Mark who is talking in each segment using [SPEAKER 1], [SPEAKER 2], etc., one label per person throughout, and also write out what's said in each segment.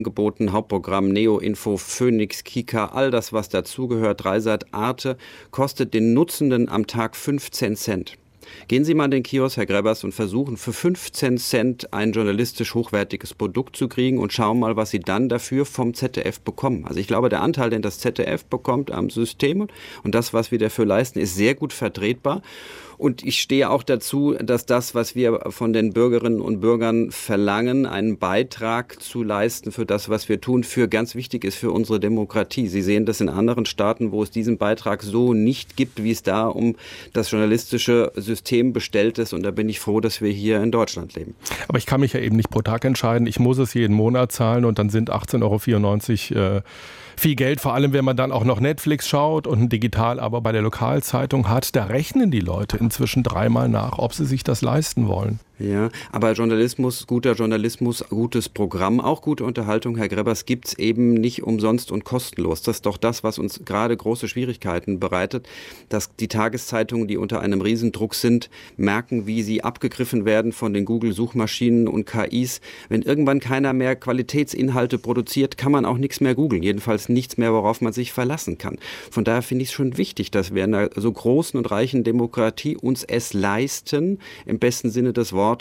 [SPEAKER 1] geboten, Hauptprogramm, Neo, Info, Phoenix, Kika, all das, was dazugehört, Dreisat, Arte, kostet den Nutzenden am Tag 15 Cent. Gehen Sie mal in den Kiosk, Herr Grebbers, und versuchen für 15 Cent ein journalistisch hochwertiges Produkt zu kriegen und schauen mal, was Sie dann dafür vom ZDF bekommen. Also ich glaube, der Anteil, den das ZDF bekommt am System und das, was wir dafür leisten, ist sehr gut vertretbar. Und ich stehe auch dazu, dass das, was wir von den Bürgerinnen und Bürgern verlangen, einen Beitrag zu leisten für das, was wir tun, für ganz wichtig ist für unsere Demokratie. Sie sehen das in anderen Staaten, wo es diesen Beitrag so nicht gibt, wie es da um das journalistische System bestellt ist. Und da bin ich froh, dass wir hier in Deutschland leben.
[SPEAKER 2] Aber ich kann mich ja eben nicht pro Tag entscheiden. Ich muss es jeden Monat zahlen und dann sind 18,94 € viel Geld, vor allem wenn man dann auch noch Netflix schaut und ein Digital-Abo bei der Lokalzeitung hat. Da rechnen die Leute inzwischen dreimal nach, ob sie sich das leisten wollen.
[SPEAKER 1] Ja, aber Journalismus, guter Journalismus, gutes Programm, auch gute Unterhaltung, Herr Grebbers, gibt's eben nicht umsonst und kostenlos. Das ist doch das, was uns gerade große Schwierigkeiten bereitet, dass die Tageszeitungen, die unter einem Riesendruck sind, merken, wie sie abgegriffen werden von den Google-Suchmaschinen und KIs. Wenn irgendwann keiner mehr Qualitätsinhalte produziert, kann man auch nichts mehr googeln. Jedenfalls nichts mehr, worauf man sich verlassen kann. Von daher finde ich es schon wichtig, dass wir in einer so großen und reichen Demokratie uns es leisten, im besten Sinne des Wortes,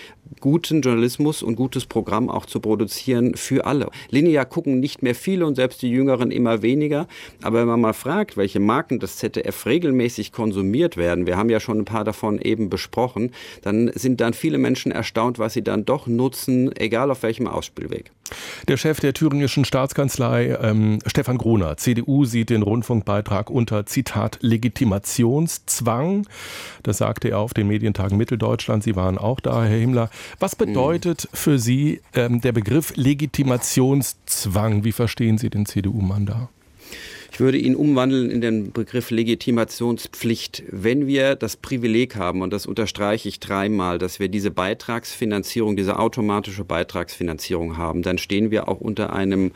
[SPEAKER 1] guten Journalismus und gutes Programm auch zu produzieren für alle. Linear gucken nicht mehr viele und selbst die Jüngeren immer weniger. Aber wenn man mal fragt, welche Marken des ZDF regelmäßig konsumiert werden, wir haben ja schon ein paar davon eben besprochen, dann sind dann viele Menschen erstaunt, was sie dann doch nutzen, egal auf welchem Ausspielweg.
[SPEAKER 2] Der Chef der thüringischen Staatskanzlei, Stefan Gruner, CDU, sieht den Rundfunkbeitrag unter, Zitat, Legitimationszwang. Das sagte er auf den Medientagen Mitteldeutschland. Sie waren auch da, Herr Himmler. Was bedeutet für Sie der Begriff Legitimationszwang? Wie verstehen Sie den CDU-Mann da?
[SPEAKER 1] Ich würde ihn umwandeln in den Begriff Legitimationspflicht. Wenn wir das Privileg haben, und das unterstreiche ich dreimal, dass wir diese Beitragsfinanzierung, diese automatische Beitragsfinanzierung haben, dann stehen wir auch unter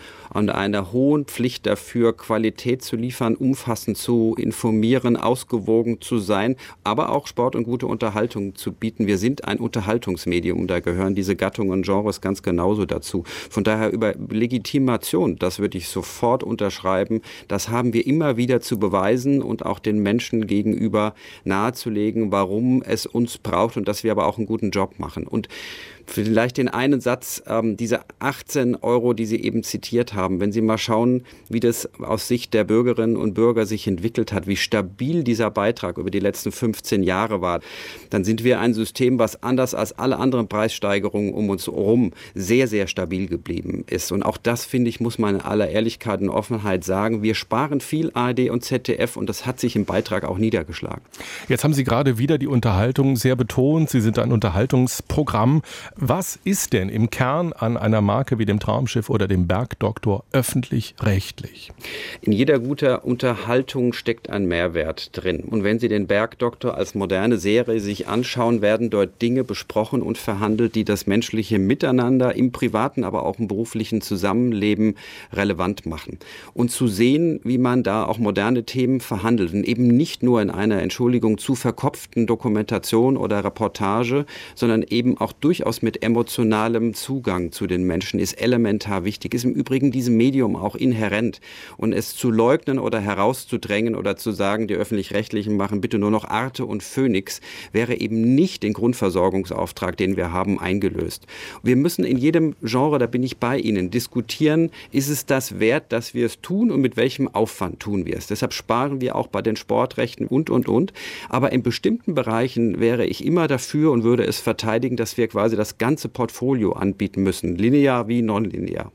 [SPEAKER 1] einer hohen Pflicht dafür, Qualität zu liefern, umfassend zu informieren, ausgewogen zu sein, aber auch Sport und gute Unterhaltung zu bieten. Wir sind ein Unterhaltungsmedium, da gehören diese Gattungen und Genres ganz genauso dazu. Von daher über Legitimation, das würde ich sofort unterschreiben, das haben wir immer wieder zu beweisen und auch den Menschen gegenüber nahezulegen, warum es uns braucht und dass wir aber auch einen guten Job machen. Und vielleicht den einen Satz, diese 18 €, die Sie eben zitiert haben, wenn Sie mal schauen, wie das aus Sicht der Bürgerinnen und Bürger sich entwickelt hat, wie stabil dieser Beitrag über die letzten 15 Jahre war, dann sind wir ein System, was anders als alle anderen Preissteigerungen um uns herum sehr, sehr stabil geblieben ist. Und auch das, finde ich, muss man in aller Ehrlichkeit und Offenheit sagen. Wir sparen viel ARD und ZDF und das hat sich im Beitrag auch niedergeschlagen.
[SPEAKER 2] Jetzt haben Sie gerade wieder die Unterhaltung sehr betont. Sie sind ein Unterhaltungsprogramm. Was ist denn im Kern an einer Marke wie dem Traumschiff oder dem Bergdoktor öffentlich-rechtlich?
[SPEAKER 1] In jeder guten Unterhaltung steckt ein Mehrwert drin. Und wenn Sie den Bergdoktor als moderne Serie sich anschauen, werden dort Dinge besprochen und verhandelt, die das menschliche Miteinander im privaten, aber auch im beruflichen Zusammenleben relevant machen. Und zu sehen, wie man da auch moderne Themen verhandelt und eben nicht nur in einer, Entschuldigung, zu verkopften Dokumentation oder Reportage, sondern eben auch durchaus mit emotionalem Zugang zu den Menschen ist elementar wichtig. Ist im Übrigen diesem Medium auch inhärent. Und es zu leugnen oder herauszudrängen oder zu sagen, die Öffentlich-Rechtlichen machen bitte nur noch Arte und Phoenix, wäre eben nicht den Grundversorgungsauftrag, den wir haben, eingelöst. Wir müssen in jedem Genre, da bin ich bei Ihnen, diskutieren, ist es das wert, dass wir es tun und mit welchem Aufwand tun wir es. Deshalb sparen wir auch bei den Sportrechten und. Aber in bestimmten Bereichen wäre ich immer dafür und würde es verteidigen, dass wir quasi das ganze Portfolio anbieten müssen, linear wie nonlinear.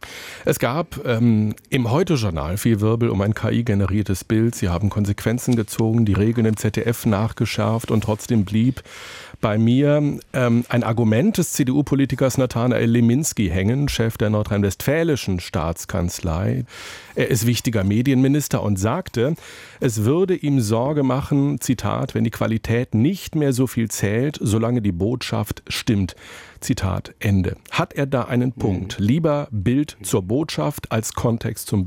[SPEAKER 2] Es gab im Heute-Journal viel Wirbel um ein KI-generiertes Bild. Sie haben Konsequenzen gezogen, die Regeln im ZDF nachgeschärft und trotzdem blieb bei mir ein Argument des CDU-Politikers Nathanael Leminski hängen, Chef der nordrhein-westfälischen Staatskanzlei. Er ist wichtiger Medienminister und sagte, es würde ihm Sorge machen, Zitat, wenn die Qualität nicht mehr so viel zählt, solange die Botschaft stimmt. Zitat Ende. Hat er da einen Punkt? Lieber Bild zur Botschaft als Kontext zum Bild?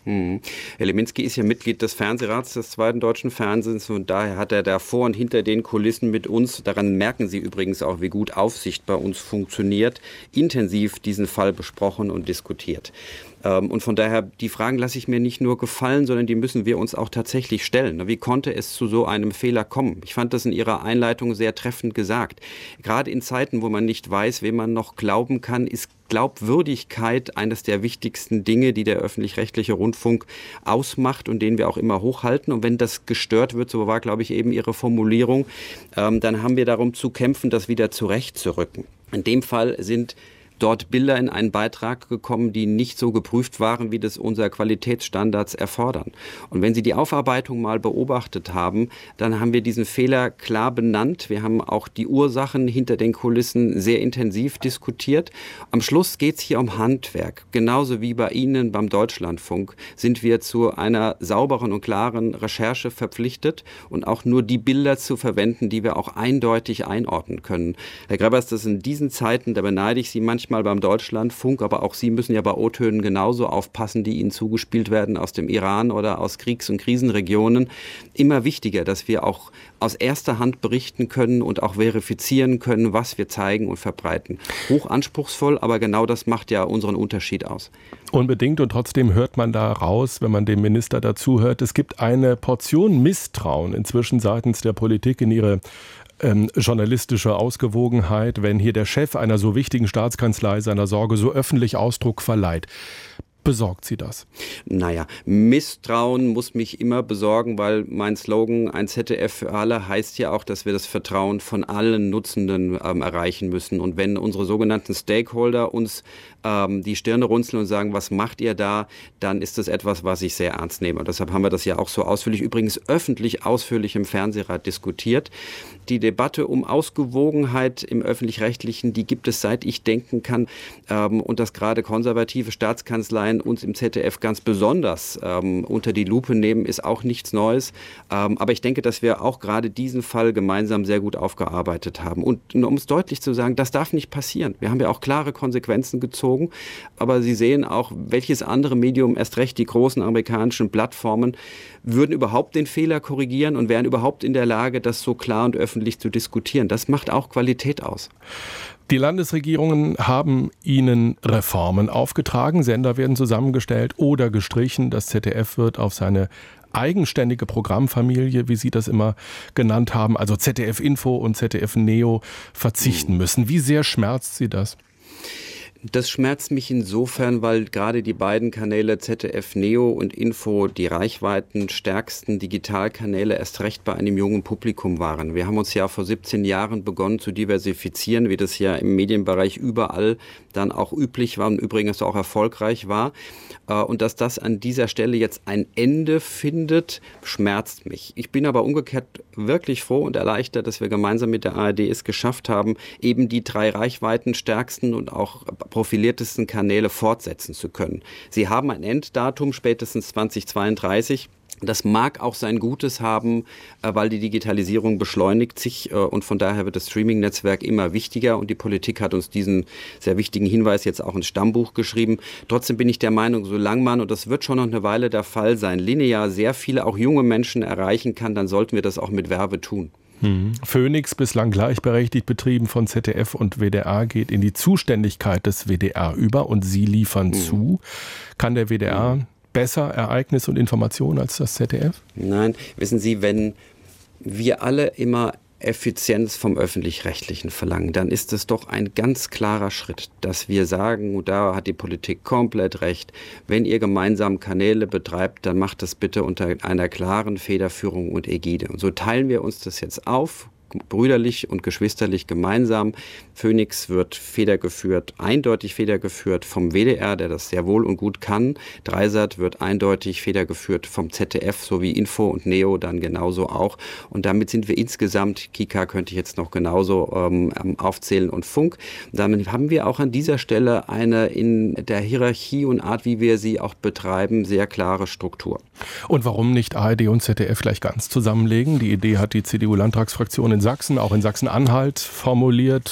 [SPEAKER 1] Herr Leminski ist ja Mitglied des Fernsehrats des Zweiten Deutschen Fernsehens und daher hat er da vor und hinter den Kulissen mit uns, daran merken Sie übrigens auch, wie gut Aufsicht bei uns funktioniert, intensiv diesen Fall besprochen und diskutiert. Und von daher, die Fragen lasse ich mir nicht nur gefallen, sondern die müssen wir uns auch tatsächlich stellen. Wie konnte es zu so einem Fehler kommen? Ich fand das in Ihrer Einleitung sehr treffend gesagt. Gerade in Zeiten, wo man nicht weiß, wem man noch glauben kann, ist Glaubwürdigkeit eines der wichtigsten Dinge, die der öffentlich-rechtliche Rundfunk ausmacht und den wir auch immer hochhalten. Und wenn das gestört wird, so war, glaube ich, eben Ihre Formulierung, dann haben wir darum zu kämpfen, das wieder zurechtzurücken. In dem Fall sind dort Bilder in einen Beitrag gekommen, die nicht so geprüft waren, wie das unsere Qualitätsstandards erfordern. Und wenn Sie die Aufarbeitung mal beobachtet haben, dann haben wir diesen Fehler klar benannt. Wir haben auch die Ursachen hinter den Kulissen sehr intensiv diskutiert. Am Schluss geht es hier um Handwerk. Genauso wie bei Ihnen beim Deutschlandfunk sind wir zu einer sauberen und klaren Recherche verpflichtet und auch nur die Bilder zu verwenden, die wir auch eindeutig einordnen können. Herr Grevers, das in diesen Zeiten, da beneide ich Sie manchmal beim Deutschlandfunk, aber auch Sie müssen ja bei O-Tönen genauso aufpassen, die Ihnen zugespielt werden aus dem Iran oder aus Kriegs- und Krisenregionen. Immer wichtiger, dass wir auch aus erster Hand berichten können und auch verifizieren können, was wir zeigen und verbreiten. Hoch anspruchsvoll, aber genau das macht ja unseren Unterschied aus.
[SPEAKER 2] Unbedingt, und trotzdem hört man da raus, wenn man dem Minister dazuhört, es gibt eine Portion Misstrauen inzwischen seitens der Politik in ihre journalistische Ausgewogenheit, wenn hier der Chef einer so wichtigen Staatskanzlei seiner Sorge so öffentlich Ausdruck verleiht. Besorgt Sie das?
[SPEAKER 1] Naja, Misstrauen muss mich immer besorgen, weil mein Slogan, ein ZDF für alle, heißt ja auch, dass wir das Vertrauen von allen Nutzenden erreichen müssen. Und wenn unsere sogenannten Stakeholder uns die Stirne runzeln und sagen, was macht ihr da, dann ist das etwas, was ich sehr ernst nehme. Und deshalb haben wir das ja auch so ausführlich, übrigens öffentlich ausführlich im Fernsehrat diskutiert. Die Debatte um Ausgewogenheit im Öffentlich-Rechtlichen, die gibt es, seit ich denken kann. Und dass gerade konservative Staatskanzleien uns im ZDF ganz besonders unter die Lupe nehmen, ist auch nichts Neues. Aber ich denke, dass wir auch gerade diesen Fall gemeinsam sehr gut aufgearbeitet haben. Und um es deutlich zu sagen, das darf nicht passieren. Wir haben ja auch klare Konsequenzen gezogen. Aber Sie sehen auch, welches andere Medium, erst recht die großen amerikanischen Plattformen, würden überhaupt den Fehler korrigieren und wären überhaupt in der Lage, das so klar und öffentlich zu diskutieren. Das macht auch Qualität aus.
[SPEAKER 2] Die Landesregierungen haben Ihnen Reformen aufgetragen. Sender werden zusammengestellt oder gestrichen. Das ZDF wird auf seine eigenständige Programmfamilie, wie Sie das immer genannt haben, also ZDF Info und ZDF Neo, verzichten müssen. Wie sehr schmerzt Sie das?
[SPEAKER 1] Das schmerzt mich insofern, weil gerade die beiden Kanäle ZDF Neo und Info die reichweitenstärksten Digitalkanäle erst recht bei einem jungen Publikum waren. Wir haben uns ja vor 17 Jahren begonnen zu diversifizieren, wie das ja im Medienbereich überall dann auch üblich war und übrigens auch erfolgreich war. Und dass das an dieser Stelle jetzt ein Ende findet, schmerzt mich. Ich bin aber umgekehrt wirklich froh und erleichtert, dass wir gemeinsam mit der ARD es geschafft haben, eben die 3 reichweitenstärksten und auch profiliertesten Kanäle fortsetzen zu können. Sie haben ein Enddatum, spätestens 2032. Das mag auch sein Gutes haben, weil die Digitalisierung beschleunigt sich und von daher wird das Streaming-Netzwerk immer wichtiger und die Politik hat uns diesen sehr wichtigen Hinweis jetzt auch ins Stammbuch geschrieben. Trotzdem bin ich der Meinung, solange man, und das wird schon noch eine Weile der Fall sein, linear sehr viele, auch junge Menschen erreichen kann, dann sollten wir das auch mit Werbe tun.
[SPEAKER 2] Phoenix, bislang gleichberechtigt betrieben von ZDF und WDR, geht in die Zuständigkeit des WDR über und Sie liefern zu. Kann der WDR besser Ereignis und Informationen als das ZDF?
[SPEAKER 1] Nein, wissen Sie, wenn wir alle immer Effizienz vom Öffentlich-Rechtlichen verlangen, dann ist es doch ein ganz klarer Schritt, dass wir sagen, und da hat die Politik komplett recht, wenn ihr gemeinsam Kanäle betreibt, dann macht das bitte unter einer klaren Federführung und Ägide. Und so teilen wir uns das jetzt auf, brüderlich und geschwisterlich gemeinsam. Phoenix wird federgeführt, eindeutig federgeführt vom WDR, der das sehr wohl und gut kann. Dreisat wird eindeutig federgeführt vom ZDF, sowie Info und Neo dann genauso auch. Und damit sind wir insgesamt, Kika könnte ich jetzt noch genauso aufzählen und Funk. Und damit haben wir auch an dieser Stelle eine in der Hierarchie und Art, wie wir sie auch betreiben, sehr klare Struktur.
[SPEAKER 2] Und warum nicht ARD und ZDF gleich ganz zusammenlegen? Die Idee hat die CDU-Landtagsfraktion in Sachsen, auch in Sachsen-Anhalt formuliert.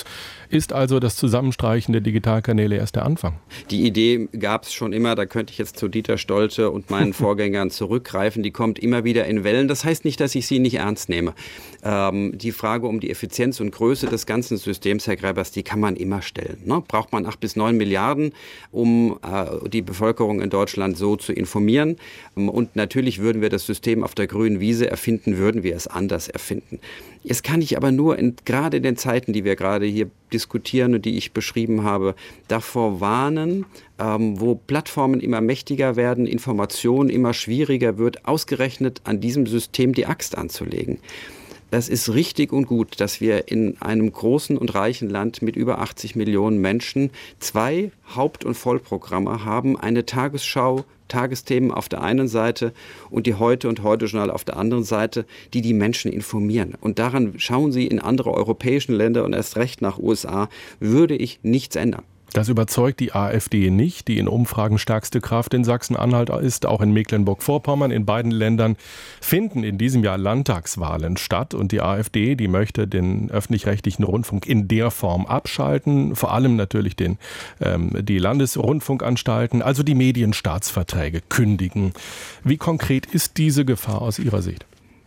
[SPEAKER 2] Ist also das Zusammenstreichen der Digitalkanäle erst der Anfang?
[SPEAKER 1] Die Idee gab es schon immer, da könnte ich jetzt zu Dieter Stolte und meinen Vorgängern zurückgreifen. Die kommt immer wieder in Wellen. Das heißt nicht, dass ich sie nicht ernst nehme. Die Frage um die Effizienz und Größe des ganzen Systems, Herr Grebers, die kann man immer stellen. Ne? Braucht man 8 bis 9 Milliarden, um die Bevölkerung in Deutschland so zu informieren? Und natürlich würden wir das System auf der grünen Wiese erfinden, würden wir es anders erfinden. Jetzt kann ich aber nur, gerade in den Zeiten, die wir gerade hier diskutieren und die ich beschrieben habe, davor warnen, wo Plattformen immer mächtiger werden, Information immer schwieriger wird, ausgerechnet an diesem System die Axt anzulegen. Das ist richtig und gut, dass wir in einem großen und reichen Land mit über 80 Millionen Menschen 2 Haupt- und Vollprogramme haben, eine Tagesschau, Tagesthemen auf der einen Seite und die Heute und Heute-Journal auf der anderen Seite, die die Menschen informieren. Und daran schauen Sie in andere europäische Länder und erst recht nach USA, würde ich nichts ändern.
[SPEAKER 2] Das überzeugt die AfD nicht, die in Umfragen stärkste Kraft in Sachsen-Anhalt ist. Auch in Mecklenburg-Vorpommern, in beiden Ländern finden in diesem Jahr Landtagswahlen statt. Und die AfD, die möchte den öffentlich-rechtlichen Rundfunk in der Form abschalten. Vor allem natürlich die Landesrundfunkanstalten, also die Medienstaatsverträge kündigen. Wie konkret ist diese Gefahr aus Ihrer Sicht?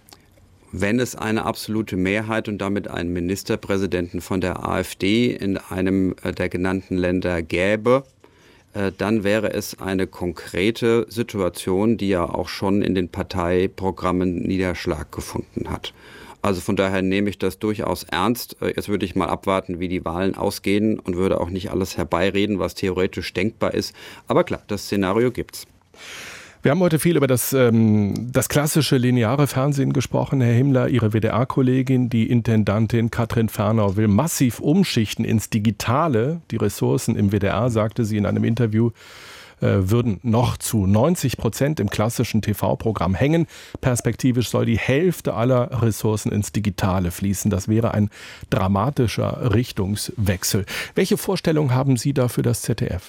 [SPEAKER 1] Wenn es eine absolute Mehrheit und damit einen Ministerpräsidenten von der AfD in einem der genannten Länder gäbe, dann wäre es eine konkrete Situation, die ja auch schon in den Parteiprogrammen Niederschlag gefunden hat. Also von daher nehme ich das durchaus ernst. Jetzt würde ich mal abwarten, wie die Wahlen ausgehen und würde auch nicht alles herbeireden, was theoretisch denkbar ist. Aber klar, das Szenario gibt's.
[SPEAKER 2] Wir haben heute viel über das klassische lineare Fernsehen gesprochen. Herr Himmler, Ihre WDR-Kollegin, die Intendantin Katrin Fernau, will massiv umschichten ins Digitale. Die Ressourcen im WDR, sagte sie in einem Interview, würden noch zu 90% im klassischen TV-Programm hängen. Perspektivisch soll die Hälfte aller Ressourcen ins Digitale fließen. Das wäre ein dramatischer Richtungswechsel. Welche Vorstellung haben Sie da für das ZDF?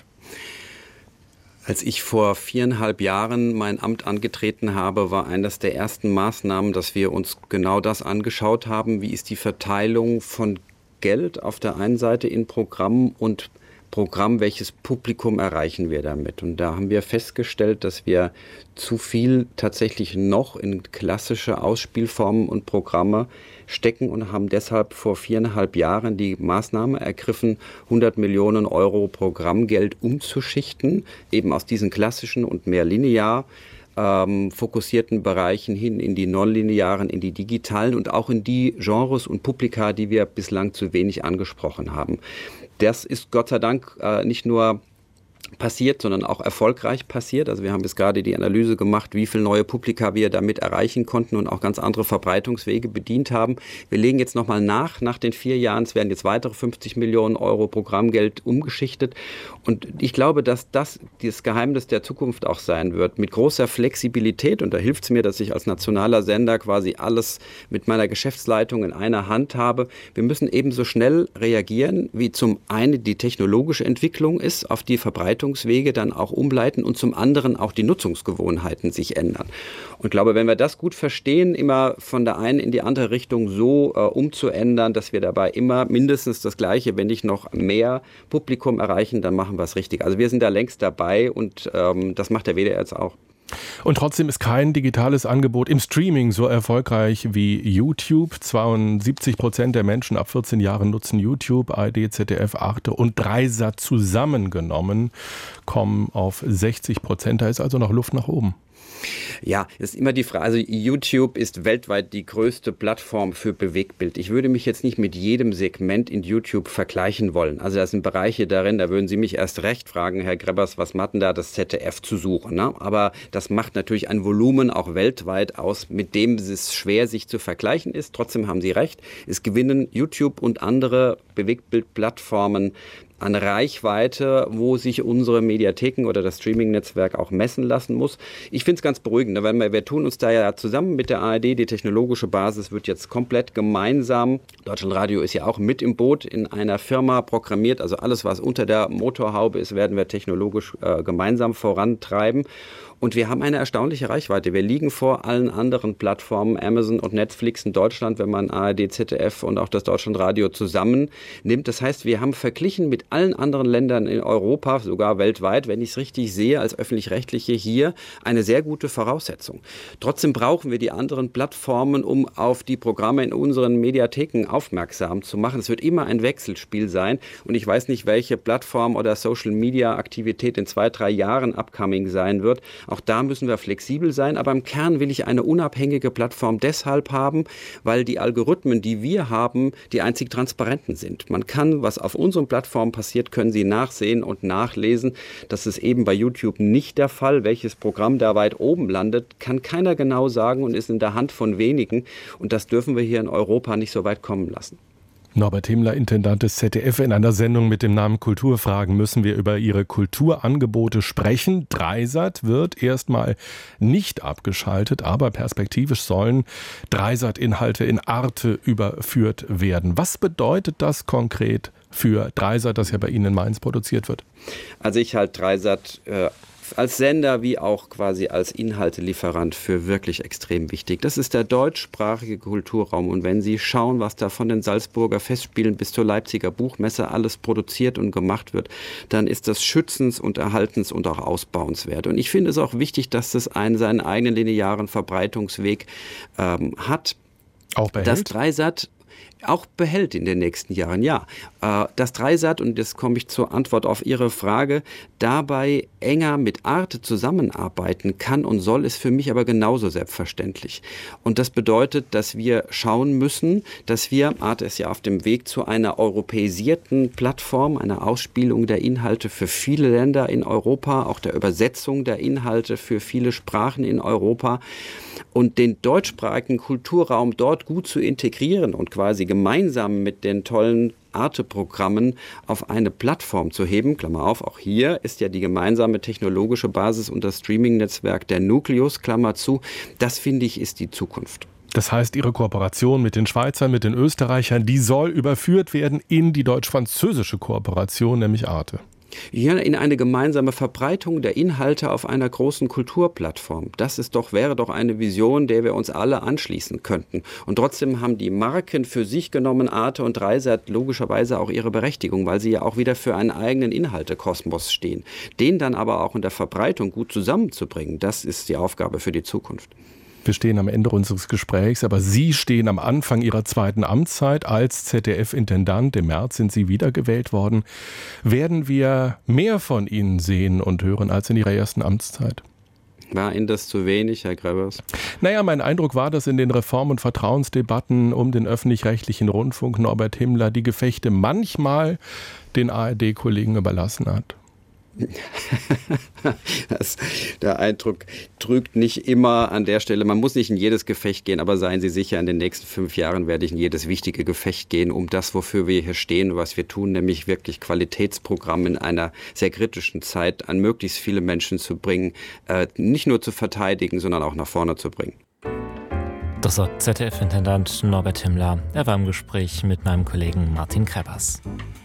[SPEAKER 1] Als ich vor 4,5 Jahren mein Amt angetreten habe, war eines der ersten Maßnahmen, dass wir uns genau das angeschaut haben. Wie ist die Verteilung von Geld auf der einen Seite in Programmen und Programm, welches Publikum erreichen wir damit? Und da haben wir festgestellt, dass wir zu viel tatsächlich noch in klassische Ausspielformen und Programme stecken und haben deshalb vor 4,5 Jahren die Maßnahme ergriffen, 100 Millionen Euro Programmgeld umzuschichten, eben aus diesen klassischen und mehr linear fokussierten Bereichen hin in die nonlinearen, in die digitalen und auch in die Genres und Publika, die wir bislang zu wenig angesprochen haben. Das ist Gott sei Dank nicht nur passiert, sondern auch erfolgreich passiert. Also wir haben bis gerade die Analyse gemacht, wie viele neue Publika wir damit erreichen konnten und auch ganz andere Verbreitungswege bedient haben. Wir legen jetzt nochmal nach den 4 Jahren. Es werden jetzt weitere 50 Millionen Euro Programmgeld umgeschichtet. Und ich glaube, dass das Geheimnis der Zukunft auch sein wird. Mit großer Flexibilität, und da hilft es mir, dass ich als nationaler Sender quasi alles mit meiner Geschäftsleitung in einer Hand habe. Wir müssen ebenso schnell reagieren, wie zum einen die technologische Entwicklung ist, auf die Verbreitungswege dann auch umleiten und zum anderen auch die Nutzungsgewohnheiten sich ändern. Und ich glaube, wenn wir das gut verstehen, immer von der einen in die andere Richtung so umzuändern, dass wir dabei immer mindestens das Gleiche, wenn nicht noch mehr Publikum erreichen, dann machen wir es richtig. Also wir sind da längst dabei und das macht der WDR jetzt auch.
[SPEAKER 2] Und trotzdem ist kein digitales Angebot im Streaming so erfolgreich wie YouTube. 72% der Menschen ab 14 Jahren nutzen YouTube, ARD, ZDF, Arte und Dreisat zusammengenommen kommen auf 60%. Da ist also noch Luft nach oben.
[SPEAKER 1] Ja, das ist immer die Frage. Also YouTube ist weltweit die größte Plattform für Bewegtbild. Ich würde mich jetzt nicht mit jedem Segment in YouTube vergleichen wollen. Also da sind Bereiche darin, da würden Sie mich erst recht fragen, Herr Grebbers, was macht denn da das ZDF zu suchen? Ne? Aber das macht natürlich ein Volumen auch weltweit aus, mit dem es schwer sich zu vergleichen ist. Trotzdem haben Sie recht, es gewinnen YouTube und andere Bewegtbildplattformen an Reichweite, wo sich unsere Mediatheken oder das Streaming-Netzwerk auch messen lassen muss. Ich finde es ganz beruhigend, weil wir tun uns da ja zusammen mit der ARD, die technologische Basis wird jetzt komplett gemeinsam. Deutschlandradio ist ja auch mit im Boot in einer Firma programmiert, also alles, was unter der Motorhaube ist, werden wir technologisch gemeinsam vorantreiben. Und wir haben eine erstaunliche Reichweite. Wir liegen vor allen anderen Plattformen, Amazon und Netflix in Deutschland, wenn man ARD, ZDF und auch das Deutschlandradio zusammennimmt. Das heißt, wir haben verglichen mit allen anderen Ländern in Europa, sogar weltweit, wenn ich es richtig sehe, als Öffentlich-Rechtliche hier eine sehr gute Voraussetzung. Trotzdem brauchen wir die anderen Plattformen, um auf die Programme in unseren Mediatheken aufmerksam zu machen. Es wird immer ein Wechselspiel sein und ich weiß nicht, welche Plattform oder Social-Media-Aktivität in 2-3 Jahren upcoming sein wird. Auch da müssen wir flexibel sein, aber im Kern will ich eine unabhängige Plattform deshalb haben, weil die Algorithmen, die wir haben, die einzig transparenten sind. Man kann, was auf unseren Plattformen passiert, können Sie nachsehen und nachlesen. Das ist eben bei YouTube nicht der Fall. Welches Programm da weit oben landet, kann keiner genau sagen und ist in der Hand von wenigen. Und das dürfen wir hier in Europa nicht so weit kommen lassen.
[SPEAKER 2] Norbert Himmler, Intendant des ZDF. In einer Sendung mit dem Namen Kulturfragen müssen wir über Ihre Kulturangebote sprechen. Dreisat wird erstmal nicht abgeschaltet, aber perspektivisch sollen Dreisat-Inhalte in Arte überführt werden. Was bedeutet das konkret für Dreisat, das ja bei Ihnen in Mainz produziert wird?
[SPEAKER 1] Also ich halte Dreisat als Sender wie auch quasi als Inhaltelieferant für wirklich extrem wichtig. Das ist der deutschsprachige Kulturraum und wenn Sie schauen, was da von den Salzburger Festspielen bis zur Leipziger Buchmesse alles produziert und gemacht wird, dann ist das schützens- und erhaltens- und auch ausbauenswert. Und ich finde es auch wichtig, dass das seinen eigenen linearen Verbreitungsweg hat.
[SPEAKER 2] Auch behält?
[SPEAKER 1] Das Dreisat auch behält in den nächsten Jahren, ja. Das Dreisat, und jetzt komme ich zur Antwort auf Ihre Frage, dabei enger mit Arte zusammenarbeiten kann und soll, ist für mich aber genauso selbstverständlich. Und das bedeutet, dass wir schauen müssen, dass wir, Arte ist ja auf dem Weg zu einer europäisierten Plattform, einer Ausspielung der Inhalte für viele Länder in Europa, auch der Übersetzung der Inhalte für viele Sprachen in Europa und den deutschsprachigen Kulturraum dort gut zu integrieren und quasi gemeinsam mit den tollen Arte-Programmen auf eine Plattform zu heben. Klammer auf, auch hier ist ja die gemeinsame technologische Basis und das Streaming-Netzwerk der Nucleus, Klammer zu. Das, finde ich, ist die Zukunft.
[SPEAKER 2] Das heißt, Ihre Kooperation mit den Schweizern, mit den Österreichern, die soll überführt werden in die deutsch-französische Kooperation, nämlich Arte.
[SPEAKER 1] Hier in eine gemeinsame Verbreitung der Inhalte auf einer großen Kulturplattform. Das wäre doch eine Vision, der wir uns alle anschließen könnten. Und trotzdem haben die Marken für sich genommen, Arte und Dreisat, logischerweise auch ihre Berechtigung, weil sie ja auch wieder für einen eigenen Inhaltekosmos stehen. Den dann aber auch in der Verbreitung gut zusammenzubringen, das ist die Aufgabe für die Zukunft.
[SPEAKER 2] Wir stehen am Ende unseres Gesprächs, aber Sie stehen am Anfang Ihrer zweiten Amtszeit als ZDF-Intendant. Im März sind Sie wiedergewählt worden. Werden wir mehr von Ihnen sehen und hören als in Ihrer ersten Amtszeit?
[SPEAKER 1] War Ihnen das zu wenig, Herr Grebers?
[SPEAKER 2] Naja, mein Eindruck war, dass in den Reform- und Vertrauensdebatten um den öffentlich-rechtlichen Rundfunk Norbert Himmler die Gefechte manchmal den ARD-Kollegen überlassen hat.
[SPEAKER 1] Der Eindruck trügt nicht immer an der Stelle. Man muss nicht in jedes Gefecht gehen, aber seien Sie sicher, in den nächsten 5 Jahren werde ich in jedes wichtige Gefecht gehen, um das, wofür wir hier stehen und was wir tun, nämlich wirklich Qualitätsprogramm in einer sehr kritischen Zeit an möglichst viele Menschen zu bringen, nicht nur zu verteidigen, sondern auch nach vorne zu bringen.
[SPEAKER 3] Das sagt ZDF-Intendant Norbert Himmler. Er war im Gespräch mit meinem Kollegen Martin Kreppers.